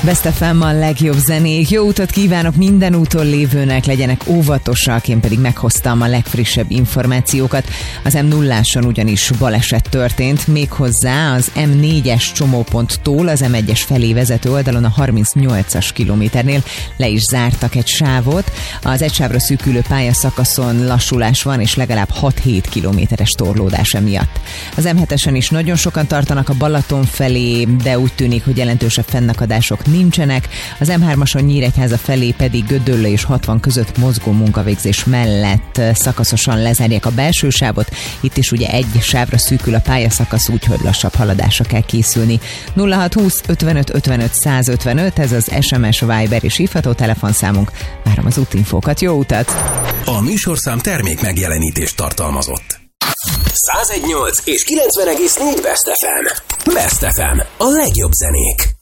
Best FM a legjobb zenék. Jó utat kívánok minden úton lévőnek, legyenek óvatosak, én pedig meghoztam a legfrissebb információkat. Az M0-áson ugyanis baleset történt, méghozzá az M4-es csomóponttól az M1-es felé vezető oldalon a 38-as kilométernél le is zártak egy sávot. Az egy sávra szűkülő pályaszakaszon lassulás van, és legalább 6-7 kilométeres torlódás emiatt. Az M7-esen is nagyon sokan tartanak a Balaton felé, de úgy tűnik, hogy jelentősebb fennakadások nincsenek. Az M3-ason Nyíregyháza felé pedig Gödöllő és 60 között mozgó munkavégzés mellett szakaszosan lezárják a belső sávot. Itt is ugye egy sávra szűkül a pályaszakasz, úgyhogy lassabb haladásra kell készülni. 0620 55 55 155, ez az SMS, Viber és hívható telefonszámunk. Várom az útinfókat, jó utat! A műsorszám termék megjelenítést tartalmazott. 101.8 és 90,4 Best FM. Best FM. A legjobb zenék.